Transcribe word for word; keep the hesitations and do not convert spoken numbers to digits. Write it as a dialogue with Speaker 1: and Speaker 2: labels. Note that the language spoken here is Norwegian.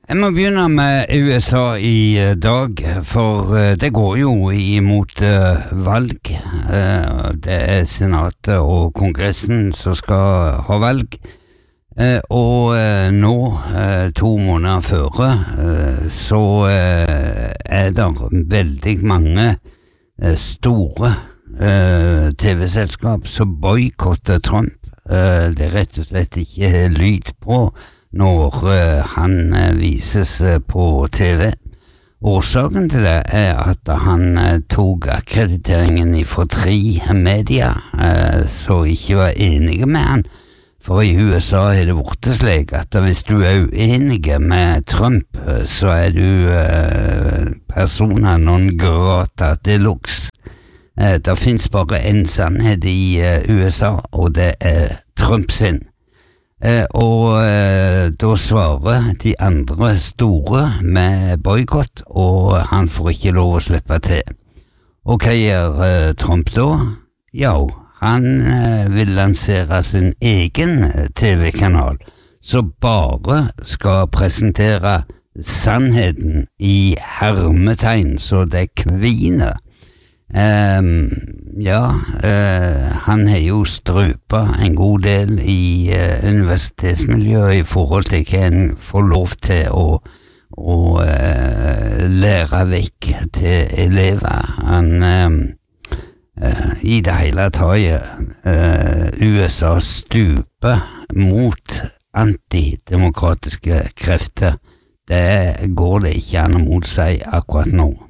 Speaker 1: Jeg må begynne med U S A i dag, for det går jo imot valg. Det er senatet og kongressen som skal ha valg. Og nå, to måneder før, så er det veldig mange store T V-selskap som boykotter Trump. Det er rett og slett ikke lyd på når uh, han uh, vises uh, på T V. Årsaken til det er at han uh, tok akkrediteringen fra tre media uh, som ikke var enige med han. For i U S A er det vært slik at hvis du er uenig med Trump, uh, så er du uh, persona non grata deluxe. Uh, det finnes bare en sannhet i uh, U S A, og det er Trump sin. Eh, og eh, da svarer de andre store med boykott, og han får ikke lov å slippe til. Og hva gjør eh, Trump da? Ja, han eh, vil lansere sin egen T V-kanal, som bare skal presentere sannheten i hermetegn, så det kviner. Um, ja, uh, han har jo strupa en god del i uh, universitetsmiljøet i forhold til hva han får lov til å, å uh, lære vekk til elever. Han um, uh, i det hele taget uh, U S A stuper mot antidemokratiske krefter. Det går det ikke an å motsi akkurat nå.